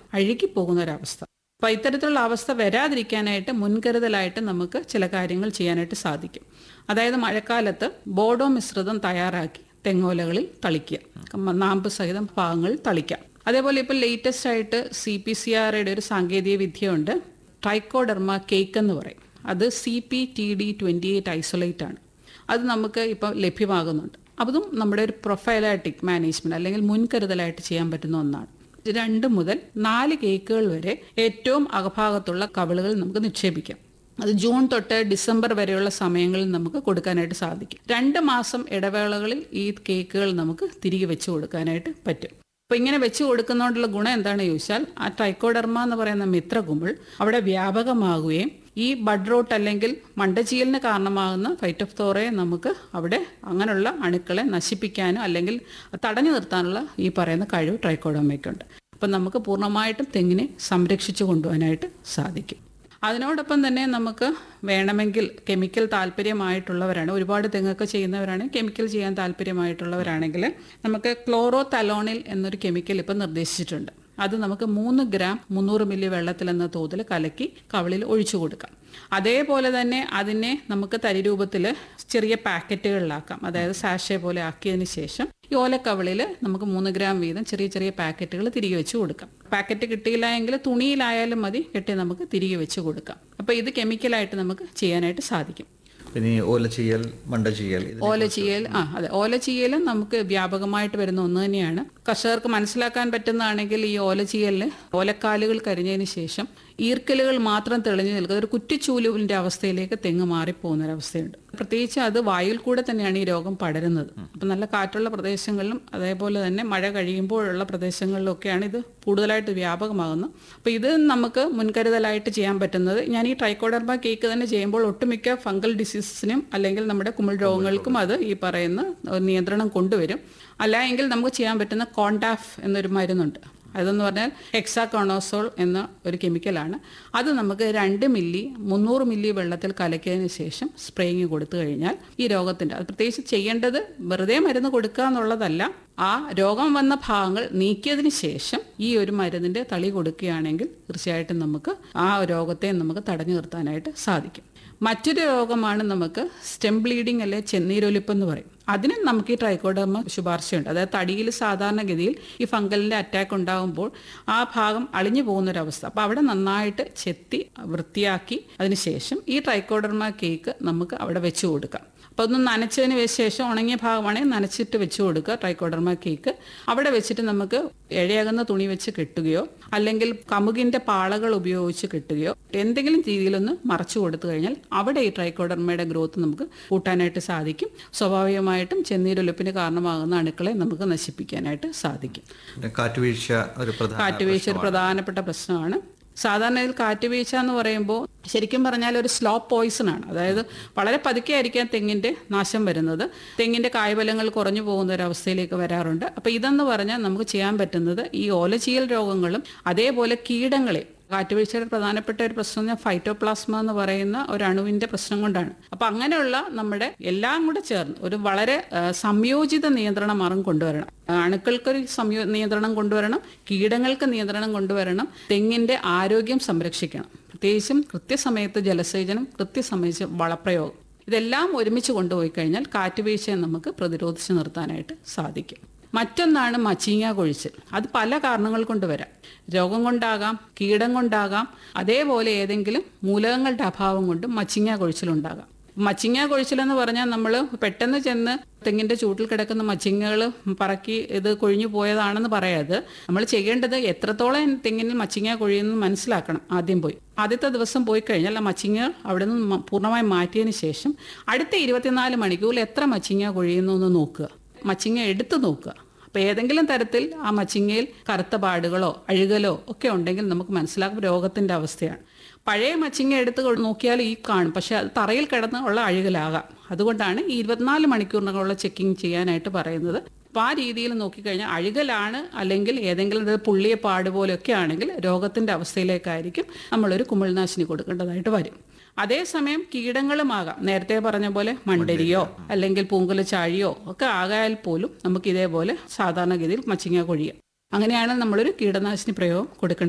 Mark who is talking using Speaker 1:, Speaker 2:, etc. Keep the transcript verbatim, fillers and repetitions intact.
Speaker 1: അഴുകി പോകുന്ന ഒരവസ്ഥ. അപ്പോൾ ഇത്തരത്തിലുള്ള അവസ്ഥ വരാതിരിക്കാനായിട്ട് മുൻകരുതലായിട്ട് നമുക്ക് ചില കാര്യങ്ങൾ ചെയ്യാനായിട്ട് സാധിക്കും. അതായത് മഴക്കാലത്ത് ബോഡോ മിശ്രിതം തയ്യാറാക്കി തെങ്ങോലകളിൽ തളിക്കുക, നാമ്പ് സഹിതം ഭാഗങ്ങളിൽ തളിക്കാം. അതേപോലെ ഇപ്പോൾ ലേറ്റസ്റ്റ് ആയിട്ട് സി പി സി ആറുടെ ഒരു സാങ്കേതിക വിദ്യയുണ്ട്, ട്രൈക്കോഡെർമ കേക്ക് എന്ന് പറയും. അത് C P T D twenty eight isolate ആണ്. അത് നമുക്ക് ഇപ്പോൾ ലഭ്യമാകുന്നുണ്ട്. അതും നമ്മുടെ ഒരു പ്രൊഫൈലാറ്റിക് മാനേജ്മെന്റ് അല്ലെങ്കിൽ മുൻകരുതലായിട്ട് ചെയ്യാൻ പറ്റുന്ന ഒന്നാണ്. രണ്ട് മുതൽ നാല് കേക്കുകൾ വരെ ഏറ്റവും അകഭാഗത്തുള്ള കവിളുകൾ നമുക്ക് നിക്ഷേപിക്കാം. അത് ജൂൺ തൊട്ട് ഡിസംബർ വരെയുള്ള സമയങ്ങളിൽ നമുക്ക് കൊടുക്കാനായിട്ട് സാധിക്കും. രണ്ട് മാസം ഇടവേളകളിൽ ഈ കേക്കുകൾ നമുക്ക് തിരികെ വെച്ച് കൊടുക്കാനായിട്ട് പറ്റും. അപ്പോൾ ഇങ്ങനെ വെച്ച് കൊടുക്കുന്നതുകൊണ്ടുള്ള ഗുണം എന്താണെന്ന് ചോദിച്ചാൽ ആ ട്രൈക്കോഡെർമ എന്ന് പറയുന്ന മിത്രകുമിൾ അവിടെ വ്യാപകമാകുകയും ഈ ബഡ് റോട്ട് അല്ലെങ്കിൽ മണ്ടചീയലിന് കാരണമാകുന്ന ഫൈറ്റോഫ്തോറയെ നമുക്ക് അവിടെ അങ്ങനെയുള്ള അണുക്കളെ നശിപ്പിക്കാനോ അല്ലെങ്കിൽ തടഞ്ഞു നിർത്താനുള്ള ഈ പറയുന്ന കഴിവ് ട്രൈക്കോഡെർമയ്ക്കുണ്ട്. അപ്പം നമുക്ക് പൂർണ്ണമായിട്ടും തെങ്ങിനെ സംരക്ഷിച്ചു കൊണ്ടുപോകാനായിട്ട് സാധിക്കും. അതിനോടൊപ്പം തന്നെ നമുക്ക് വേണമെങ്കിൽ കെമിക്കൽ താല്പര്യമായിട്ടുള്ളവരാണ്, ഒരുപാട് തെങ്ങൊക്കെ ചെയ്യുന്നവരാണ്, കെമിക്കൽ ചെയ്യാൻ താല്പര്യമായിട്ടുള്ളവരാണെങ്കിൽ നമുക്ക് ക്ലോറോ തലോണിൽ എന്നൊരു കെമിക്കൽ ഇപ്പം നിർദ്ദേശിച്ചിട്ടുണ്ട്. അത് നമുക്ക് മൂന്ന് ഗ്രാം മുന്നൂറ് മില്ലി വെള്ളത്തിൽ എന്ന തോതിൽ കലക്കി കവിളിൽ ഒഴിച്ചു കൊടുക്കാം. അതേപോലെ തന്നെ അതിനെ നമുക്ക് തരി രൂപത്തിൽ ചെറിയ പാക്കറ്റുകളിലാക്കാം. അതായത് സാഷെ പോലെ ആക്കിയതിന് ശേഷം ഈ ഓലക്കവിളിൽ നമുക്ക് മൂന്ന് ഗ്രാം വീതം ചെറിയ ചെറിയ പാക്കറ്റുകൾ തിരികെ വെച്ച് കൊടുക്കാം. പാക്കറ്റ് കിട്ടിയില്ല എങ്കിൽ തുണിയിലായാലും മതി, കെട്ടി നമുക്ക് തിരികെ വെച്ച് കൊടുക്കാം. അപ്പോൾ ഇത് കെമിക്കലായിട്ട് നമുക്ക് ചെയ്യാനായിട്ട് സാധിക്കും.
Speaker 2: പിന്നെ ഓലച്ചീയൽ, മണ്ടചീയൽ,
Speaker 1: ഓലച്ചീയൽ ആ അതെ ഓലച്ചീയലും നമുക്ക് വ്യാപകമായിട്ട് വരുന്ന ഒന്ന് തന്നെയാണ്. കർഷകർക്ക് മനസ്സിലാക്കാൻ പറ്റുന്നതാണെങ്കിൽ ഈ ഓലച്ചീയലിന് ഓലക്കാലുകൾ കരിഞ്ഞതിന് ശേഷം ഈർക്കലുകൾ മാത്രം തെളിഞ്ഞു നിൽക്കുന്ന ഒരു കുറ്റിച്ചൂലുവിൻ്റെ അവസ്ഥയിലേക്ക് തെങ്ങ് മാറിപ്പോകുന്ന ഒരവസ്ഥയുണ്ട്. പ്രത്യേകിച്ച് അത് വായുവിൽ കൂടെ തന്നെയാണ് ഈ രോഗം പടരുന്നത്. അപ്പം നല്ല കാറ്റുള്ള പ്രദേശങ്ങളിലും അതേപോലെ തന്നെ മഴ കഴിയുമ്പോഴുള്ള പ്രദേശങ്ങളിലൊക്കെയാണ് ഇത് കൂടുതലായിട്ട് വ്യാപകമാകുന്നത്. അപ്പോൾ ഇത് നമുക്ക് മുൻകരുതലായിട്ട് ചെയ്യാൻ പറ്റുന്നത്, ഞാൻ ഈ ട്രൈക്കോഡെർമ കേക്ക് തന്നെ ചെയ്യുമ്പോൾ ഒട്ടുമിക്ക ഫംഗൽ ഡിസീസസിനും അല്ലെങ്കിൽ നമ്മുടെ കുമിൾ രോഗങ്ങൾക്കും അത് ഈ പറയുന്ന നിയന്ത്രണം കൊണ്ടുവരും. അല്ല എങ്കിൽ നമുക്ക് ചെയ്യാൻ പറ്റുന്ന കോണ്ടാഫ് എന്നൊരു മരുന്നുണ്ട്. അതെന്ന് പറഞ്ഞാൽ ഹെക്സാകോണോസോൾ എന്ന ഒരു കെമിക്കലാണ്. അത് നമുക്ക് രണ്ട് മില്ലി മുന്നൂറ് മില്ലി വെള്ളത്തിൽ കലക്കിയതിന് ശേഷം സ്പ്രേയിങ് കൊടുത്തു കഴിഞ്ഞാൽ ഈ രോഗത്തിൻ്റെ, അത് പ്രത്യേകിച്ച് ചെയ്യേണ്ടത് വെറുതെ മരുന്ന് കൊടുക്കുക എന്നുള്ളതല്ല, ആ രോഗം വന്ന ഭാഗങ്ങൾ നീക്കിയതിന് ശേഷം ഈ ഒരു മരുന്നിൻ്റെ തളി കൊടുക്കുകയാണെങ്കിൽ തീർച്ചയായിട്ടും നമുക്ക് ആ രോഗത്തെ നമുക്ക് തടഞ്ഞു നിർത്താനായിട്ട് സാധിക്കും. മറ്റൊരു രോഗമാണ് നമുക്ക് സ്റ്റെം ബ്ലീഡിങ് അല്ലെ ചെന്നീരൊലിപ്പ് എന്ന് പറയും. അതിന് നമുക്ക് ഈ ട്രൈക്കോഡെർമ ശുപാർശയുണ്ട്. അതായത് തടിയിൽ സാധാരണഗതിയിൽ ഈ ഫംഗലിൻ്റെ അറ്റാക്ക് ഉണ്ടാകുമ്പോൾ ആ ഭാഗം അളിഞ്ഞു പോകുന്നൊരവസ്ഥ. അപ്പോൾ അവിടെ നന്നായിട്ട് ചെത്തി വൃത്തിയാക്കി അതിന് ശേഷം ഈ ട്രൈക്കോഡെർമ കേക്ക് നമുക്ക് അവിടെ വെച്ച് കൊടുക്കാം. അപ്പോൾ ഒന്ന് നനച്ചതിന് ശേഷം ഉണങ്ങിയ ഭാഗമാണെങ്കിൽ നനച്ചിട്ട് വെച്ച് കൊടുക്കുക ട്രൈക്കോഡെർമ കേക്ക്. അവിടെ വെച്ചിട്ട് നമുക്ക് ഇഴയകുന്ന തുണി വെച്ച് കെട്ടുകയോ അല്ലെങ്കിൽ കമുകിൻ്റെ പാളകൾ ഉപയോഗിച്ച് കെട്ടുകയോ എന്തെങ്കിലും രീതിയിലൊന്ന് മറച്ചു കൊടുത്തു കഴിഞ്ഞാൽ അവിടെ ഈ ട്രൈക്കോഡെർമയുടെ ഗ്രോത്ത് നമുക്ക് കൂട്ടാനായിട്ട് സാധിക്കും. സ്വാഭാവികമായിട്ടും ചെന്നീരൊലിപ്പിന് കാരണമാകുന്ന അണുക്കളെ നമുക്ക് നശിപ്പിക്കാനായിട്ട് സാധിക്കും.
Speaker 2: കാറ്റുവീഴ്ച ഒരു
Speaker 1: കാറ്റുവീഴ്ച ഒരു പ്രധാനപ്പെട്ട പ്രശ്നമാണ്. സാധാരണ ഇതിൽ കാറ്റുവീഴ്ച എന്ന് പറയുമ്പോൾ ശരിക്കും പറഞ്ഞാൽ ഒരു സ്ലോ പോയിസൺ ആണ്. അതായത് വളരെ പതുക്കെ ആയിരിക്കാം തെങ്ങിൻ്റെ നാശം വരുന്നത്. തെങ്ങിൻ്റെ കായ്ഫലങ്ങൾ കുറഞ്ഞു പോകുന്ന ഒരു അവസ്ഥയിലേക്ക് വരാറുണ്ട്. അപ്പോൾ ഇതെന്ന് പറഞ്ഞാൽ നമുക്ക് ചെയ്യാൻ പറ്റുന്നത് ഈ ഓലചീയൽ രോഗങ്ങളും അതേപോലെ കീടങ്ങളെ, കാറ്റുവീഴ്ചയുടെ പ്രധാനപ്പെട്ട ഒരു പ്രശ്നം എന്ന് ഫൈറ്റോപ്ലാസ്മ എന്ന് പറയുന്ന ഒരു അണുവിൻ്റെ പ്രശ്നം കൊണ്ടാണ്. അപ്പം അങ്ങനെയുള്ള നമ്മുടെ എല്ലാം കൂടെ ചേർന്ന് ഒരു വളരെ സംയോജിത നിയന്ത്രണ മാർഗം കൊണ്ടുവരണം. അണുക്കൾക്കൊരു സംയോ നിയന്ത്രണം കൊണ്ടുവരണം, കീടങ്ങൾക്ക് നിയന്ത്രണം കൊണ്ടുവരണം, തെങ്ങിൻ്റെ ആരോഗ്യം സംരക്ഷിക്കണം. പ്രത്യേകിച്ചും കൃത്യസമയത്ത് ജലസേചനം, കൃത്യസമയത്ത് വളപ്രയോഗം, ഇതെല്ലാം ഒരുമിച്ച് കൊണ്ടുപോയി കഴിഞ്ഞാൽ കാറ്റുവീഴ്ചയെ നമുക്ക് പ്രതിരോധിച്ച് നിർത്താനായിട്ട് സാധിക്കും. മറ്റൊന്നാണ് മച്ചീങ്ങ കൊഴിച്ചിൽ. അത് പല കാരണങ്ങൾ കൊണ്ട് വരാം. രോഗം കൊണ്ടാകാം, കീടം കൊണ്ടാകാം, അതേപോലെ ഏതെങ്കിലും മൂലകങ്ങളുടെ അഭാവം കൊണ്ടും മച്ചിങ്ങ കൊഴിച്ചിലുണ്ടാകാം. മച്ചിങ്ങ കൊഴിച്ചിലെന്ന് പറഞ്ഞാൽ നമ്മൾ പെട്ടെന്ന് ചെന്ന് തെങ്ങിൻ്റെ ചൂട്ടിൽ കിടക്കുന്ന മച്ചിങ്ങകൾ പറക്കി ഇത് കൊഴിഞ്ഞു പോയതാണെന്ന് പറയാതെ നമ്മൾ ചെയ്യേണ്ടത് എത്രത്തോളം തെങ്ങിന് മച്ചിങ്ങ കൊഴിയുന്നു മനസ്സിലാക്കണം. ആദ്യം പോയി ആദ്യത്തെ ദിവസം പോയി കഴിഞ്ഞാൽ ആ മച്ചിങ്ങ അവിടെ നിന്ന് പൂർണ്ണമായി മാറ്റിയതിന് ശേഷം അടുത്ത ഇരുപത്തിനാല് മണിക്കൂറിൽ എത്ര മച്ചിങ്ങ കൊഴിയുന്നു എന്ന് നോക്കുക, മച്ചിങ്ങ എടുത്തു നോക്കുക. അപ്പോൾ ഏതെങ്കിലും തരത്തിൽ ആ മച്ചിങ്ങയിൽ കറുത്ത പാടുകളോ അഴുകലോ ഒക്കെ ഉണ്ടെങ്കിൽ നമുക്ക് മനസ്സിലാക്കും രോഗത്തിൻ്റെ അവസ്ഥയാണ്. പഴയ മച്ചിങ്ങ എടുത്ത് നോക്കിയാൽ ഈ കാണും, പക്ഷെ അത് തറയിൽ കിടന്ന് ഉള്ള അഴുകലാകാം. അതുകൊണ്ടാണ് ഈ ഇരുപത്തിനാല് മണിക്കൂറിനുള്ള ചെക്കിങ് ചെയ്യാനായിട്ട് പറയുന്നത്. അപ്പോൾ ആ രീതിയിൽ നോക്കിക്കഴിഞ്ഞാൽ അഴുകലാണ് അല്ലെങ്കിൽ ഏതെങ്കിലും പുള്ളിയ പാട് പോലെയൊക്കെ ആണെങ്കിൽ രോഗത്തിൻ്റെ അവസ്ഥയിലേക്കായിരിക്കും നമ്മളൊരു കുമിൾനാശിനി കൊടുക്കേണ്ടതായിട്ട് വരും. അതേസമയം കീടങ്ങളുമാകാം, നേരത്തെ പറഞ്ഞ പോലെ മണ്ടരിയോ അല്ലെങ്കിൽ പൂങ്കുല ചാഴിയോ ഒക്കെ ആകായാൽ പോലും നമുക്ക് ഇതേപോലെ സാധാരണഗതിയിൽ മച്ചിങ്ങ കൊഴിയാം. അങ്ങനെയാണ് നമ്മളൊരു കീടനാശിനി പ്രയോഗം കൊടുക്കേണ്ടത്.